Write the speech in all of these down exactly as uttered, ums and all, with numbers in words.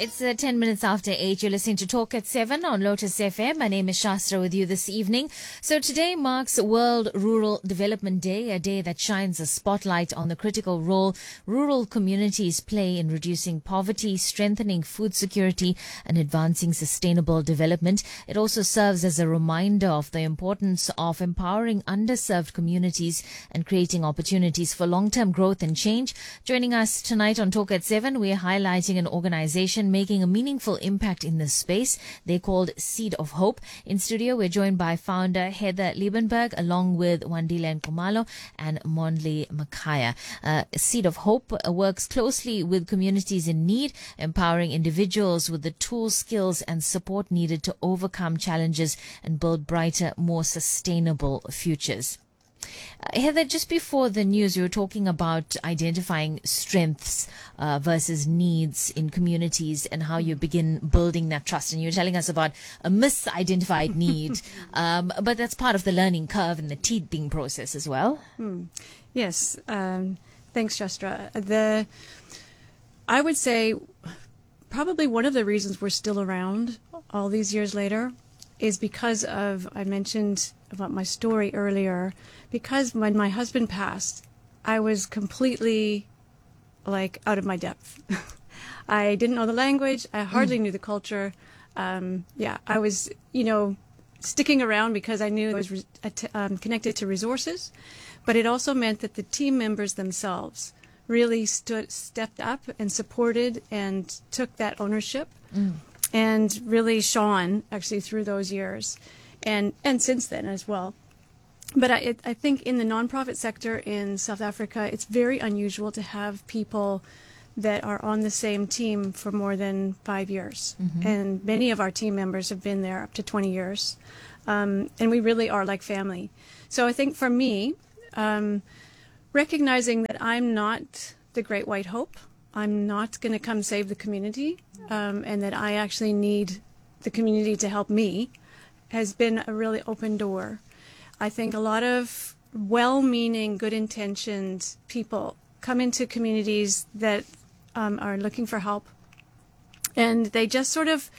It's uh, ten minutes after eight. You're listening to Talk at seven on Lotus F M. My name is Shastra with you this evening. So today marks World Rural Development Day, a day that shines a spotlight on the critical role rural communities play in reducing poverty, strengthening food security, and advancing sustainable development. It also serves as a reminder of the importance of empowering underserved communities and creating opportunities for long-term growth and change. Joining us tonight on Talk at seven, we're highlighting an organization making a meaningful impact in this space. They're called Seed of Hope. In studio, we're joined by founder Heather Liebenberg, along with Wandile Nkumalo and Mondli Makaya. Uh, Seed of Hope works closely with communities in need, empowering individuals with the tools, skills, and support needed to overcome challenges and build brighter, more sustainable futures. Uh, Heather, just before the news, you were talking about identifying strengths uh, versus needs in communities and how you begin building that trust. And you were telling us about a misidentified need, um, but that's part of the learning curve and the teething process as well. Hmm. Yes. Um, thanks, Shastra. The, I would say probably one of the reasons we're still around all these years later is because of, I mentioned about my story earlier, because when my husband passed, I was completely like out of my depth. I didn't know the language. I hardly mm. knew the culture. Um, yeah, I was, you know, sticking around because I knew it was re- um, connected to resources, but it also meant that the team members themselves really stood, stepped up and supported and took that ownership. Mm. And really shone actually through those years, and and since then as well. But I it, I think in the nonprofit sector in South Africa, it's very unusual to have people that are on the same team for more than five years, mm-hmm. and many of our team members have been there up to twenty years, um, and we really are like family. So I think for me, um, recognizing that I'm not the Great White Hope. I'm not going to come save the community, um, and that I actually need the community to help me has been a really open door. I think a lot of well-meaning, good-intentioned people come into communities that um, are looking for help, and they just sort of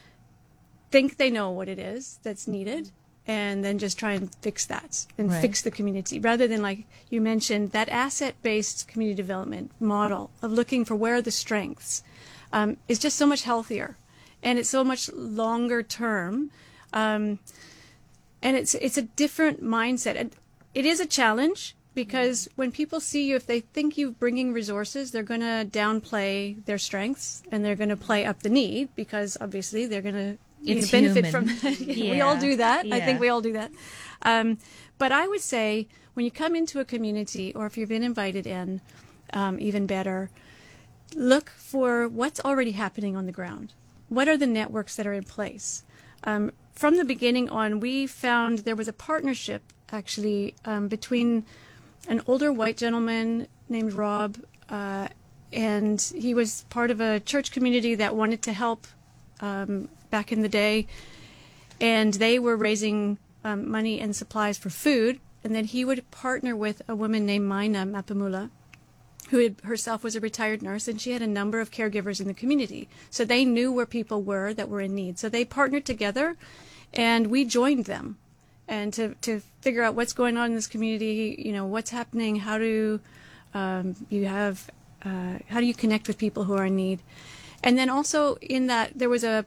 think they know what it is that's needed, and then just try and fix that and right. fix the community, rather than, like you mentioned, that asset-based community development model of looking for where are the strengths um, is just so much healthier, and it's so much longer term, um, and it's it's a different mindset. And it is a challenge because when people see you, if they think you're bringing resources, they're going to downplay their strengths and they're going to play up the need because obviously they're going to You know, benefit from yeah. We all do that. Yeah. I think we all do that. Um, but I would say when you come into a community, or if you've been invited in, um, even better, look for what's already happening on the ground. What are the networks that are in place? Um, from the beginning on, we found there was a partnership actually um, between an older white gentleman named Rob, uh, and he was part of a church community that wanted to help um, back in the day, and they were raising um, money and supplies for food, and then he would partner with a woman named Maina Mapamula, who had, herself was a retired nurse, and she had a number of caregivers in the community. So they knew where people were that were in need. So they partnered together, and we joined them, and to, to figure out what's going on in this community, you know, what's happening, how do um, you have, uh, how do you connect with people who are in need? And then also in that, there was a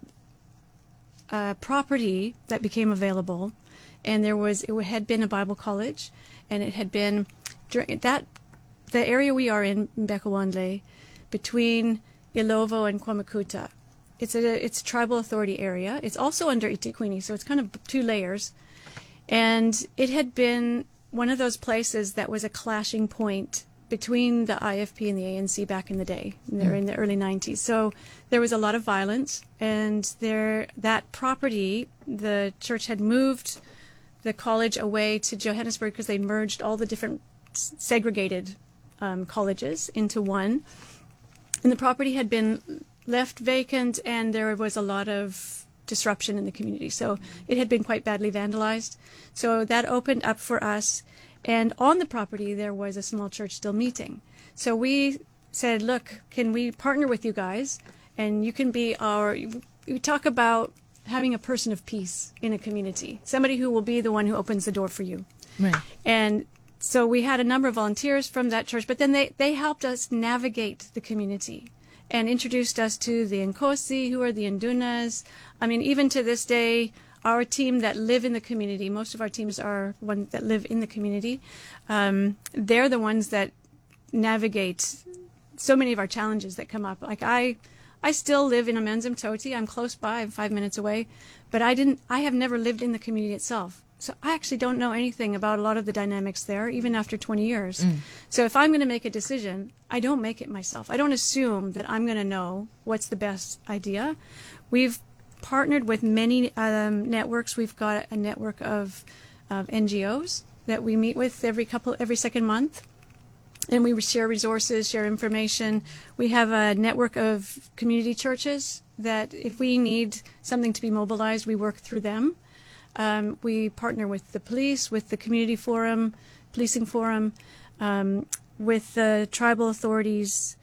Uh, property that became available, and there was it had been a Bible college, and it had been during that the area we are in, Mbekawandle, between Ilovo and Kwamakuta. It's a it's a tribal authority area. It's also under eThekwini, so it's kind of two layers, and it had been one of those places that was a clashing point between the I F P and the A N C back in the day. They were in the early nineties. So there was a lot of violence, and there that property, the church had moved the college away to Johannesburg because they merged all the different segregated um, colleges into one. And the property had been left vacant, and there was a lot of disruption in the community. So it had been quite badly vandalized. So that opened up for us. And on the property, there was a small church still meeting. So we said, look, can we partner with you guys And you can be our, we talk about having a person of peace in a community, somebody who will be the one who opens the door for you. Right. And so we had a number of volunteers from that church, but then they, they helped us navigate the community and introduced us to the Nkosi, who are the Ndunas. I mean, even to this day, our team that live in the community, most of our teams are ones that live in the community, um, they're the ones that navigate so many of our challenges that come up. Like I, I still live in Amenzim Toti. I'm close by, I'm five minutes away, but I didn't. I have never lived in the community itself, so I actually don't know anything about a lot of the dynamics there, even after twenty years. Mm. So if I'm going to make a decision, I don't make it myself. I don't assume that I'm going to know what's the best idea. We've partnered with many um, networks. We've got a network of, of N G Os that we meet with every couple, every second month. And we share resources, share information. We have a network of community churches that if we need something to be mobilized, we work through them. Um, we partner with the police, with the community forum, policing forum, um, with the tribal authorities.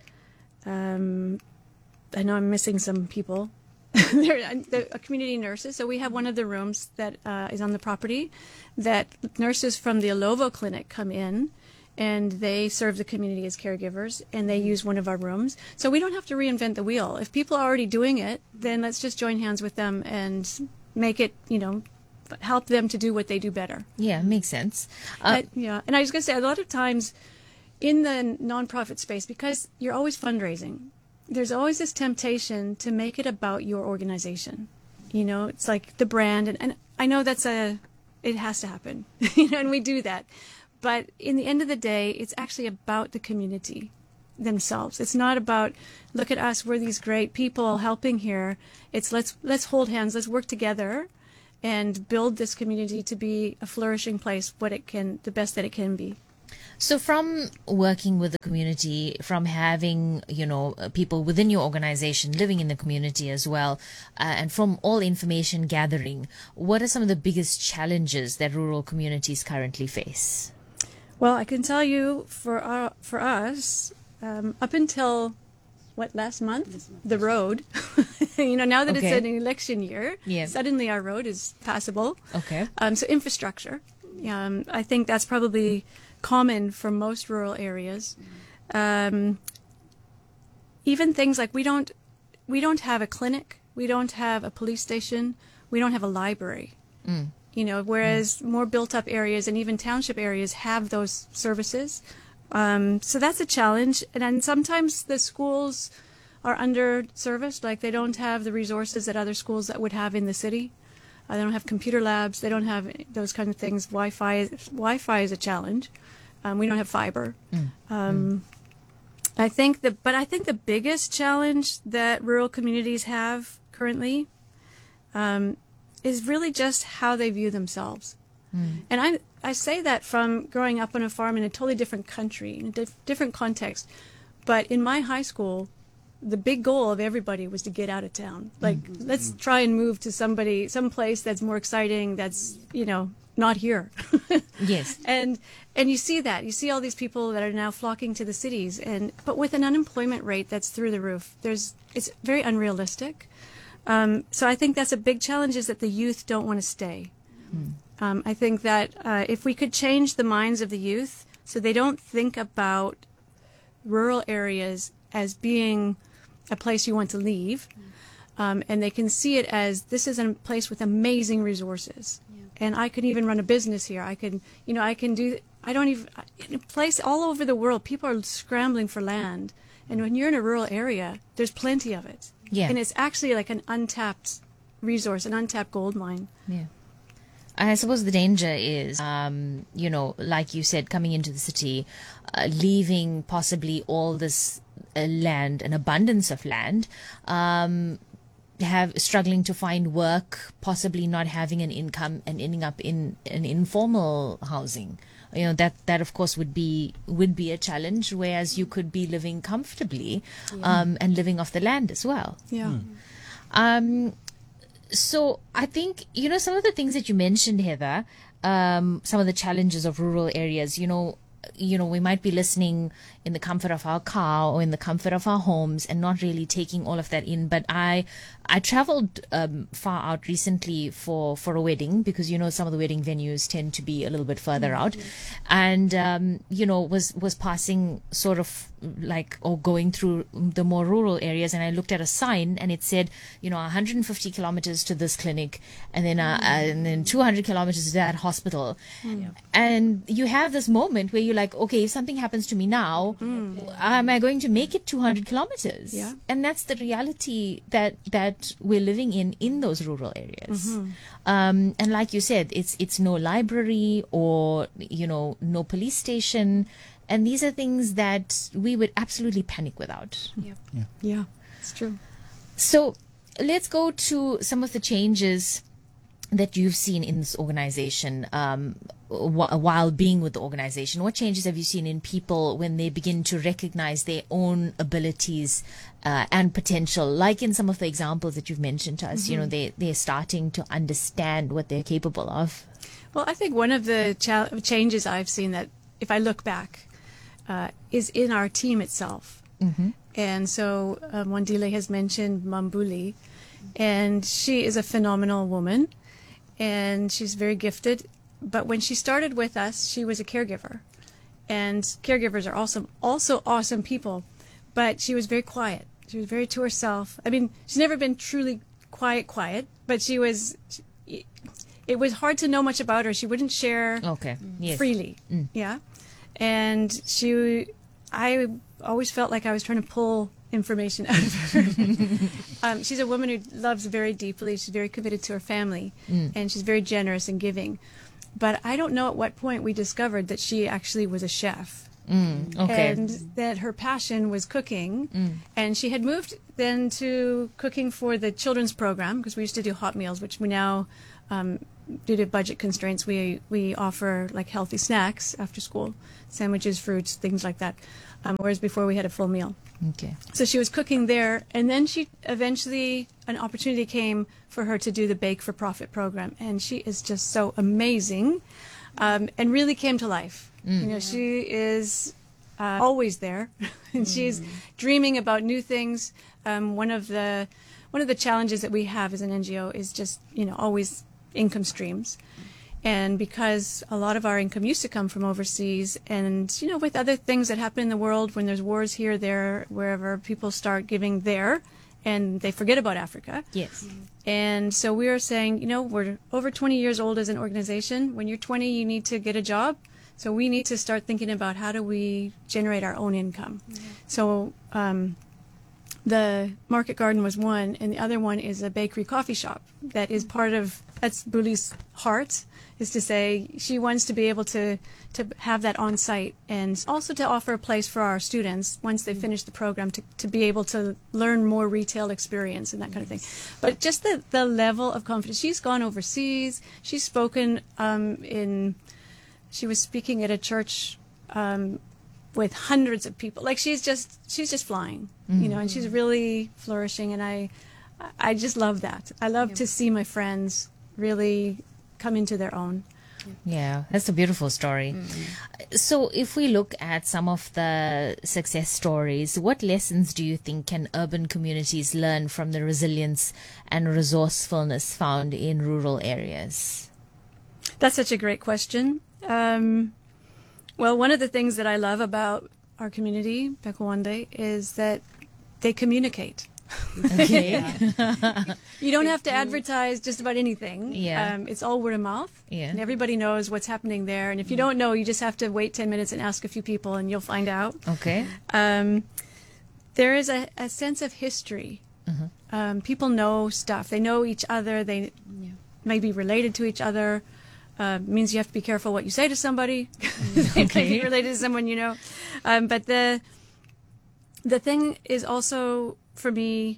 Um, I know I'm missing some people. They're the community nurses. So we have one of the rooms that uh, is on the property that nurses from the Alovo Clinic come in, and they serve the community as caregivers, and they use one of our rooms. So we don't have to reinvent the wheel. If people are already doing it, then let's just join hands with them and make it, you know, help them to do what they do better. Yeah, makes sense. Uh, but, yeah, and I was going to say, a lot of times in the nonprofit space, because you're always fundraising, there's always this temptation to make it about your organization. You know, it's like the brand, and, and I know that's a, it has to happen, you know, and we do that. But in the end of the day, it's actually about the community themselves. It's not about, look at us, we're these great people helping here. It's let's let's hold hands, let's work together and build this community to be a flourishing place, what it can, the best that it can be. So from working with the community, from having, you know, people within your organization living in the community as well, uh, and from all information gathering, what are some of the biggest challenges that rural communities currently face? Well, I can tell you for our, for us, um, up until, what, last month, month. the road, you know, now that okay. it's an election year, yeah. suddenly our road is passable. Okay. Um, so infrastructure, um, I think that's probably common for most rural areas. Um, even things like we don't, we don't have a clinic, we don't have a police station, we don't have a library. Mm. You know, whereas mm. more built-up areas and even township areas have those services. Um, so that's a challenge. And then sometimes the schools are under-serviced, like they don't have the resources that other schools that would have in the city. Uh, they don't have computer labs. They don't have those kind of things. Wi-Fi, Wi-Fi is a challenge. Um, we don't have fiber. Mm. Um, mm. I think the, but I think the biggest challenge that rural communities have currently um, is really just how they view themselves. Mm. And I I say that from growing up on a farm in a totally different country, in a dif- different context. But in my high school, the big goal of everybody was to get out of town. Like, mm-hmm. let's try and move to somebody, some place that's more exciting, that's, you know, not here. Yes. And and you see that. You see all these people that are now flocking to the cities, and but with an unemployment rate that's through the roof. There's it's very unrealistic. Um, so I think that's a big challenge, is that the youth don't want to stay. Mm. Um, I think that uh, if we could change the minds of the youth so they don't think about rural areas as being a place you want to leave, um, and they can see it as this is a place with amazing resources. Yeah. And I could even run a business here. I can, you know, I can do, I don't even, in a place all over the world, people are scrambling for land. And when you're in a rural area, there's plenty of it. Yeah. And it's actually like an untapped resource, an untapped gold mine. Yeah. I suppose the danger is, um, you know, like you said, coming into the city, uh, leaving possibly all this uh, land, an abundance of land, um, have struggling to find work, possibly not having an income, and ending up in an informal housing. You know, that, that of course would be would be a challenge, whereas you could be living comfortably yeah. um, and living off the land as well. Yeah. Mm. Um, so I think, you know, some of the things that you mentioned, Heather, um, some of the challenges of rural areas, you know, you know, we might be listening in the comfort of our car or in the comfort of our homes and not really taking all of that in. But I, I traveled um, far out recently for, for a wedding, because, you know, some of the wedding venues tend to be a little bit further mm-hmm. out, and, um, you know, was, was passing sort of like, or going through the more rural areas. And I looked at a sign and it said, you know, one hundred fifty kilometers to this clinic, and then, uh, mm-hmm. and then two hundred kilometers to that hospital. Mm-hmm. And you have this moment where you're like, okay, if something happens to me now, mm. am I going to make it two hundred kilometers? Yeah. And that's the reality that that we're living in in those rural areas. Mm-hmm. Um, and like you said, it's it's no library or, you know, no police station. And these are things that we would absolutely panic without. Yep. Yeah. Yeah, it's true. So let's go to some of the changes that you've seen in this organization um, wh- while being with the organization. What changes have you seen in people when they begin to recognize their own abilities uh, and potential, like in some of the examples that you've mentioned to us? Mm-hmm. You know, they, they're starting to understand what they're capable of. Well, I think one of the cha- changes I've seen, that if I look back, uh, is in our team itself. Mm-hmm. And so um, Wandile has mentioned Mambuli, and she is a phenomenal woman. And she's very gifted. But when she started with us, she was a caregiver. And caregivers are also, also awesome people. But she was very quiet. She was very to herself. I mean, she's never been truly quiet, quiet. But she was, it was hard to know much about her. She wouldn't share okay. yes. freely. Mm. Yeah. And she, I always felt like I was trying to pull information out of her. um, she's a woman who loves very deeply. She's very committed to her family, mm. and she's very generous and giving. But I don't know at what point we discovered that she actually was a chef. Mm, okay. And that her passion was cooking. Mm. And she had moved then to cooking for the children's program, because we used to do hot meals, which we now, um, due to budget constraints, we, we offer like healthy snacks after school, sandwiches, fruits, things like that. Um, whereas before we had a full meal. Okay. So she was cooking there, and then she eventually, an opportunity came for her to do the Bake for Profit program, and she is just so amazing, um, and really came to life. Mm. You know, she is uh, always there, and mm. she's dreaming about new things. Um, one of the one of the challenges that we have as an N G O is just, you know, always income streams. And because a lot of our income used to come from overseas, and, you know, with other things that happen in the world, when there's wars here, there, wherever, people start giving there, and they forget about Africa. Yes. And so we are saying, you know, we're over twenty years old as an organization. When you're twenty, you need to get a job. So we need to start thinking about how do we generate our own income. Mm-hmm. So um, the Market Garden was one, and the other one is a bakery coffee shop that is part of, that's Buli's heart, is to say she wants to be able to, to have that on site, and also to offer a place for our students once they finish the program to, to be able to learn more retail experience and that kind of thing. But just the, the level of confidence. She's gone overseas. She's spoken um, in, she was speaking at a church um, with hundreds of people. Like she's just, she's just flying, mm-hmm. you know, and she's really flourishing. And I, I just love that. I love yeah. to see my friends really come into their own. Yeah, that's a beautiful story. Mm-hmm. So if we look at some of the success stories, what lessons do you think can urban communities learn from the resilience and resourcefulness found in rural areas? That's such a great question. Um, well, one of the things that I love about our community, Bekwande, is that they communicate. Okay. You don't have to advertise just about anything. Yeah. Um, it's all word of mouth. Yeah. And everybody knows what's happening there. And if you don't know, you just have to wait ten minutes and ask a few people and you'll find out. Okay. Um, there is a, a sense of history. Uh-huh. Um, people know stuff. They know each other. They yeah. may be related to each other. Uh, means you have to be careful what you say to somebody. They Okay. may be related to someone you know. Um, but the the thing is also, for me,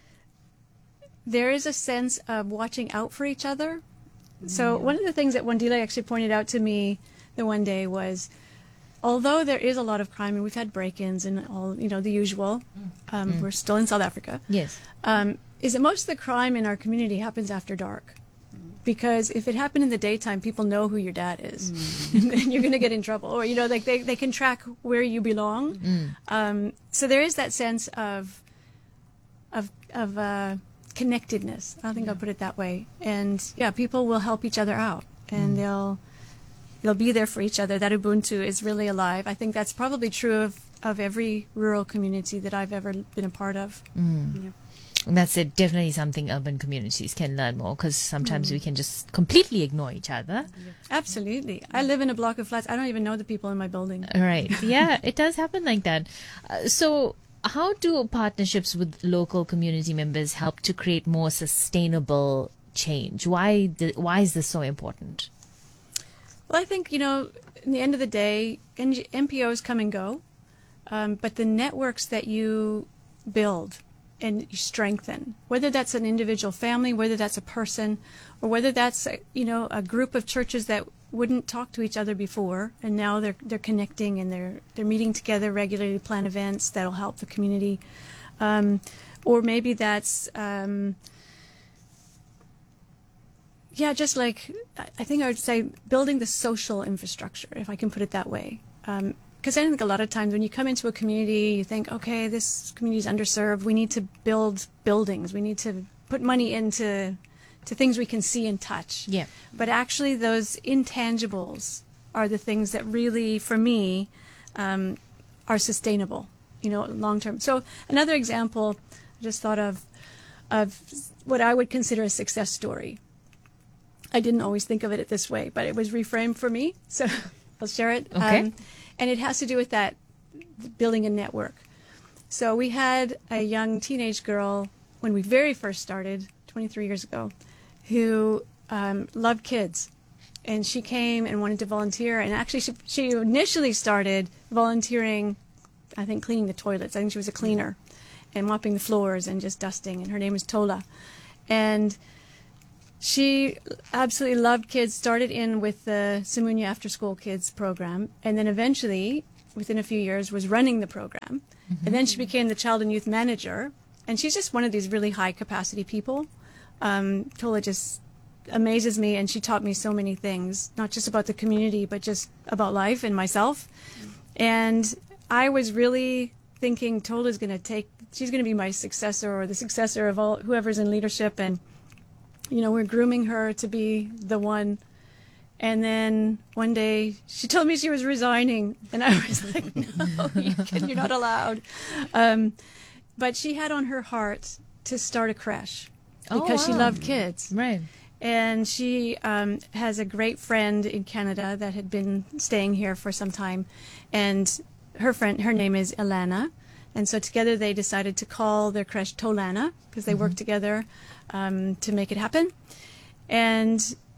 there is a sense of watching out for each other. So one of the things that Wandile actually pointed out to me the one day was, although there is a lot of crime, and we've had break-ins and all, you know, the usual, um, mm. we're still in South Africa. Yes. Um, is that most of the crime in our community happens after dark. because if it happened in the daytime, people know who your dad is, mm. and you're going to get in trouble. Or, you know, like they, they can track where you belong. Mm. Um, so there is that sense of of of uh, connectedness. I think yeah. I'll put it that way. And yeah, people will help each other out, and mm. they'll they'll be there for each other. That Ubuntu is really alive. I think that's probably true of, of every rural community that I've ever been a part of. Mm. Yeah. And that's it, definitely something urban communities can learn more, because sometimes mm. we can just completely ignore each other. Absolutely. I live in a block of flats. I don't even know the people in my building. Right. Yeah, it does happen like that. Uh, so how do partnerships with local community members help to create more sustainable change? Why, the, why is this so important? Well, I think, you know, in the end of the day, N P Os come and go, um, but the networks that you build and you strengthen, whether that's an individual family, whether that's a person, or whether that's a, you know, a group of churches that wouldn't talk to each other before, and now they're they're connecting and they're they're meeting together regularly to plan events that'll help the community, um, or maybe that's um, yeah, just like I think I would say building the social infrastructure, if I can put it that way. Um, Because I think a lot of times when you come into a community, you think, okay, this community is underserved. We need to build buildings. We need to put money into to things we can see and touch. Yeah. But actually, those intangibles are the things that really, for me, um, are sustainable, you know, long term. So another example I just thought of of what I would consider a success story. I didn't always think of it this way, but it was reframed for me. So I'll share it. Okay. Um, And it has to do with that, building a network. So we had a young teenage girl when we very first started, twenty-three years ago, who um, loved kids. And she came and wanted to volunteer. And actually, she, she initially started volunteering, I think, cleaning the toilets. I think she was a cleaner and mopping the floors and just dusting. And her name was Tola. And she absolutely loved kids, started in with the Simunya After School Kids program, and then eventually, within a few years, was running the program. Mm-hmm. And then she became the child and youth manager, and she's just one of these really high-capacity people. Um, Tola just amazes me, and she taught me so many things, not just about the community, but just about life and myself. And I was really thinking Tola's going to take, she's going to be my successor or the successor of all whoever's in leadership, and you know, we're grooming her to be the one. And then one day she told me she was resigning. And I was like, no, you can, you're not allowed. Um, but she had on her heart to start a creche because oh, wow. she loved kids. Right. And she um, has a great friend in Canada that had been staying here for some time. And her friend, her name is Ilana. And so together they decided to call their creche Tolana because they mm-hmm. worked together um, to make it happen. And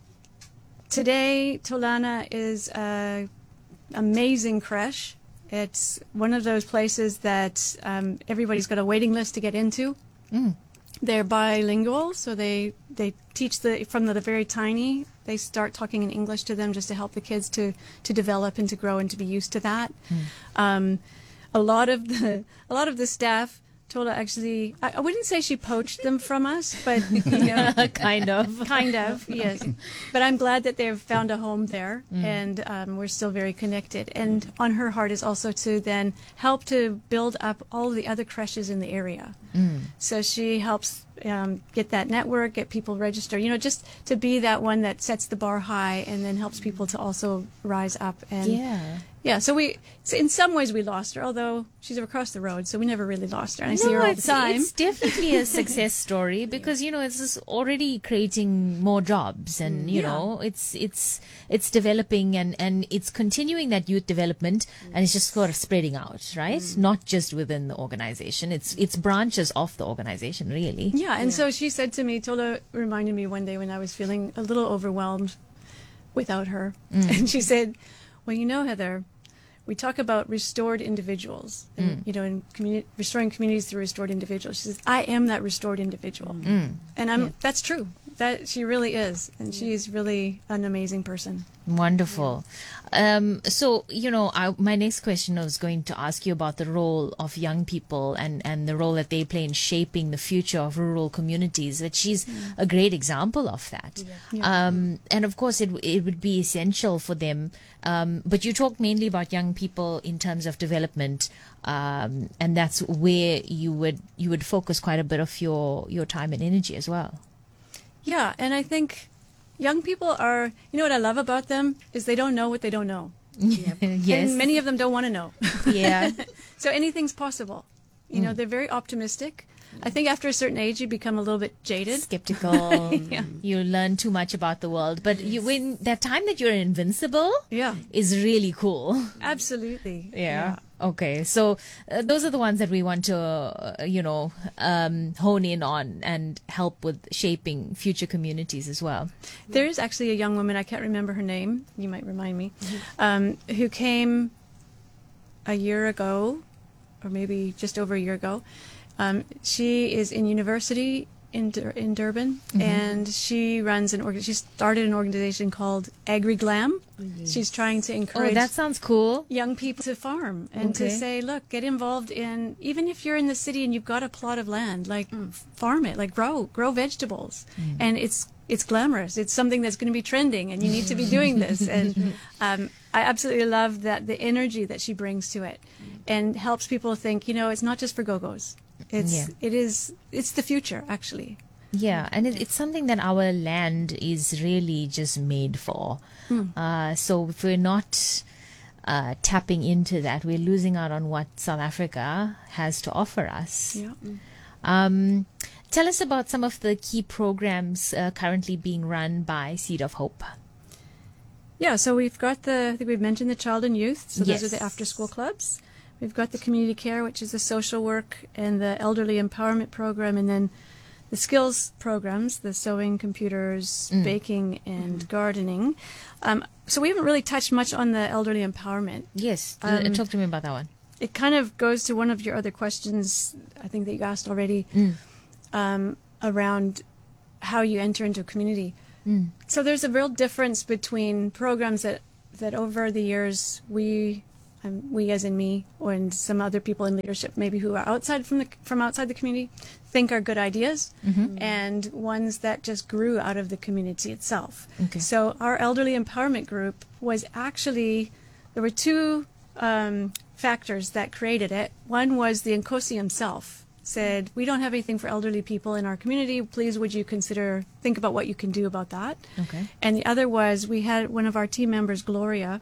today Tolana is an amazing creche. It's one of those places that um, everybody's got a waiting list to get into. Mm. They're bilingual, so they, they teach the from the very tiny. They start talking in English to them just to help the kids to, to develop and to grow and to be used to that. Mm. Um, A lot of the a lot of the staff told her actually, I, I wouldn't say she poached them from us, but you know, kind of, kind of, yes. But I'm glad that they've found a home there, mm. and um, we're still very connected. And on her heart is also to then help to build up all the other creches in the area. Mm. So she helps um, get that network, get people registered. You know, just to be that one that sets the bar high, and then helps people to also rise up. And yeah. Yeah, so we, so in some ways we lost her, although she's across the road, so we never really lost her. And I no, see her all the time. It's definitely a success story because, you know, it's just already creating more jobs and, you yeah. know, it's it's it's developing and, and it's continuing that youth development and it's just sort of spreading out, right? Mm. Not just within the organization. It's it's branches off the organization, really. Yeah, and yeah. so she said to me, Tola reminded me one day when I was feeling a little overwhelmed without her. Mm. And she said, well, you know, Heather, we talk about restored individuals, and, mm. you know, in communi- restoring communities through restored individuals. She says, I am that restored individual. Mm. And I'm, yeah. that's true. that she really is, and she's really an amazing person. Wonderful. Um, so, you know, I, my next question I was going to ask you about the role of young people and, and the role that they play in shaping the future of rural communities, that she's mm. a great example of that. Yeah. Yeah. Um, and of course, it, it would be essential for them. Um, but you talked mainly about young people in terms of development, um, and that's where you would you would focus quite a bit of your, your time and energy as well. Yeah, and I think young people are, you know what I love about them is they don't know what they don't know. Yep. Yes. And many of them don't want to know. Yeah. So anything's possible. You mm. know, they're very optimistic. I think after a certain age, you become a little bit jaded. Skeptical. Yeah. You learn too much about the world. But you, when that time that you're invincible yeah. is really cool. Absolutely. Yeah. yeah. Okay. So uh, those are the ones that we want to, uh, you know, um, hone in on and help with shaping future communities as well. There is actually a young woman, I can't remember her name, you might remind me, um, who came a year ago, or maybe just over a year ago. Um, she is in university in Dur- in Durban, mm-hmm. and she runs an org- she started an organization called AgriGlam. Yes. She's trying to encourage oh, that sounds cool. young people to farm and okay. to say, look, get involved in, even if you're in the city and you've got a plot of land, like mm. farm it, like grow, grow vegetables. Mm. And it's it's glamorous. It's something that's going to be trending, and you need to be doing this. And um, I absolutely love that the energy that she brings to it, and helps people think, you know, it's not just for go-go's. It's yeah. it is it's the future, actually. Yeah, and it, it's something that our land is really just made for. Mm. Uh, so if we're not uh, tapping into that, we're losing out on what South Africa has to offer us. Yeah. Um, tell us about some of the key programs uh, currently being run by Seed of Hope. Yeah, so we've got the, I think we've mentioned the child and youth. So yes. those are the after-school clubs. We've got the community care, which is the social work and the elderly empowerment program, and then the skills programs, the sewing, computers, mm. baking, and mm. gardening. Um, so we haven't really touched much on the elderly empowerment. Yes. Um, Talk to me about that one. It kind of goes to one of your other questions, I think, that you asked already, mm. um, around how you enter into a community. Mm. So there's a real difference between programs that, that over the years we... Um, we, as in me, and some other people in leadership, maybe who are outside from the from outside the community, think are good ideas, mm-hmm. and ones that just grew out of the community itself. Okay. So our elderly empowerment group was actually, there were two um, factors that created it. One was the Nkosi himself said, we don't have anything for elderly people in our community. Please, would you consider, think about what you can do about that? Okay. And the other was, we had one of our team members, Gloria,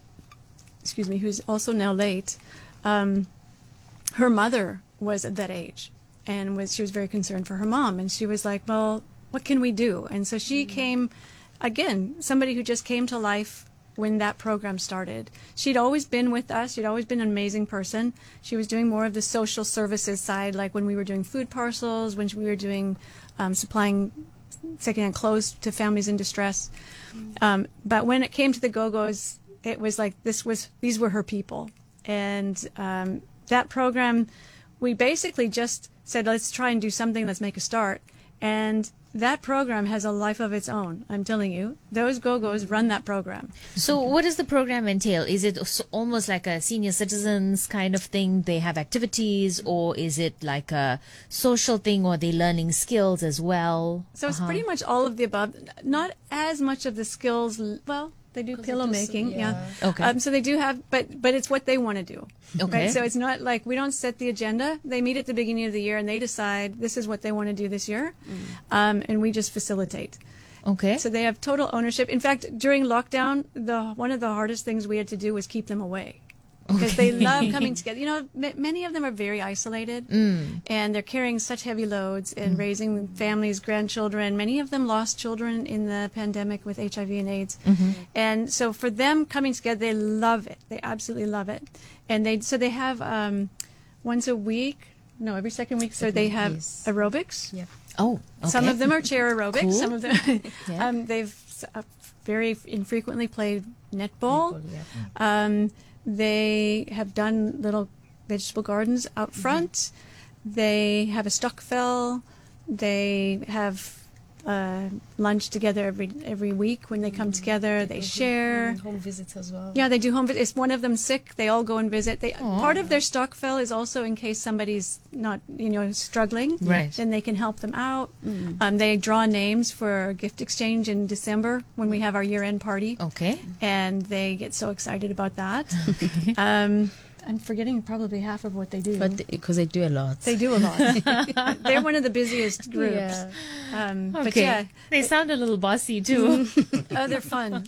excuse me, who's also now late, um, her mother was at that age, and was she was very concerned for her mom, and she was like, well, what can we do? And so she mm-hmm. came, again, somebody who just came to life when that program started. She'd always been with us. She'd always been an amazing person. She was doing more of the social services side, like when we were doing food parcels, when we were doing um, supplying secondhand clothes to families in distress. Mm-hmm. Um, but when it came to the Go-Go's, it was like this was these were her people, and um, that program, we basically just said, let's try and do something, let's make a start, and that program has a life of its own. I'm telling you, those Go-Go's run that program. So what does the program entail? Is it almost like a senior citizens kind of thing? They have activities, or is it like a social thing, or are they learning skills as well? So it's uh-huh. pretty much all of the above. Not as much of the skills, well, they do pillow making, yeah. yeah. Okay. Um, so they do have, but but it's what they want to do. Okay. Right? So it's not like we don't set the agenda. They meet at the beginning of the year and they decide this is what they want to do this year, mm. um, and we just facilitate. Okay. So they have total ownership. In fact, during lockdown, the one of the hardest things we had to do was keep them away. Because okay. they love coming together. You know, m- many of them are very isolated, mm. and they're carrying such heavy loads and mm. raising families, grandchildren. Many of them lost children in the pandemic with H I V and AIDS. Mm-hmm. And so for them coming together, they love it. They absolutely love it. And they so they have um, once a week, no, every second week, so they have yes. aerobics. Yeah. Oh, okay. Some of them are chair aerobics. Cool. Some of them, yeah. um, they've uh, very infrequently played netball. netball yeah. um, They have done little vegetable gardens out front. Mm-hmm. They have a Stockfell. They have uh, lunch together every every week when they come together. They share. Home visits as well. Yeah, they do home visits. If one of them's sick, they all go and visit. They part of their stockful is also in case somebody's not, you know, struggling. Right. Then they can help them out. Um, they draw names for gift exchange in December when we have our year-end party, Okay. and they get so excited about that. um, I'm forgetting probably half of what they do. But because they do a lot. They do a lot. They're one of the busiest groups. Yeah. Um, But Okay. yeah, They sound a little bossy too. oh, they're fun.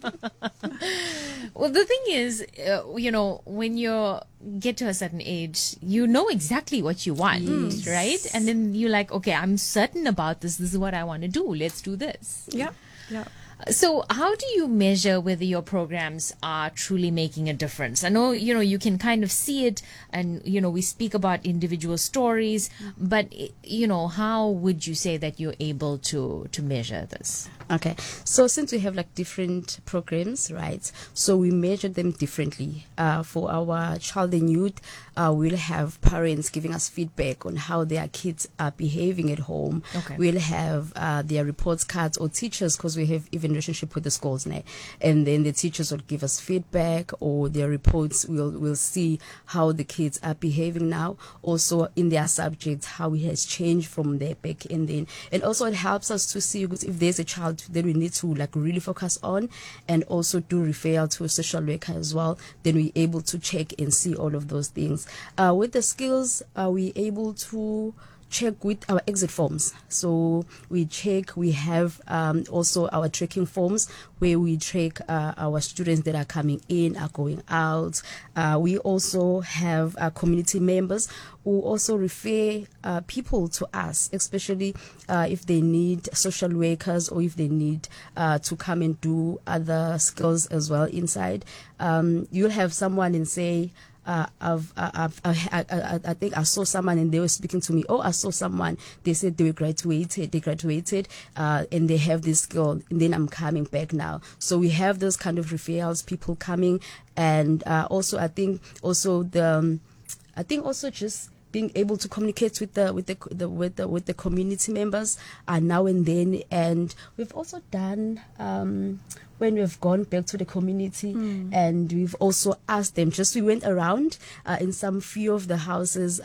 Well, the thing is, uh, you know, when you get to a certain age, you know exactly what you want, right? And then you're like, okay, I'm certain about this. This is what I want to do. Let's do this. Yeah, yeah. So how do you measure whether your programs are truly making a difference? I know, you know, you can kind of see it, and, you know, we speak about individual stories, but, you know, how would you say that you're able to, to measure this? Okay, so since we have like different programs, right? So we measure them differently. Uh, for our child and youth, uh, we'll have parents giving us feedback on how their kids are behaving at home. Okay. We'll have uh, their reports cards, or teachers, because we have even relationship with the schools now, and then the teachers will give us feedback, or their reports. We'll we'll see how the kids are behaving now. Also in their subjects, how it has changed from their back and then, and also it helps us to see if there's a child that we need to like really focus on, and also do referral to a social worker as well. Then we're able to check and see all of those things. Uh, with the skills, are we able to check with our exit forms? So we check, we have um, also our tracking forms where we track uh, our students that are coming in, are going out. Uh, we also have uh, community members who also refer uh, people to us, especially uh, if they need social workers, or if they need uh, to come and do other skills as well inside. Um, you'll have someone and say, Uh, I've, I've, I, I, I, I think I saw someone and they were speaking to me. Oh, I saw someone. They said they were graduated. They graduated, uh, and they have this skill. And then I'm coming back now. So we have those kind of referrals, people coming, and uh, also I think also the, um, I think also just being able to communicate with the with the, the with the with the community members uh, now and then. And we've also done. Um, when we've gone back to the community mm. and we've also asked them, just we went around uh, in some few of the houses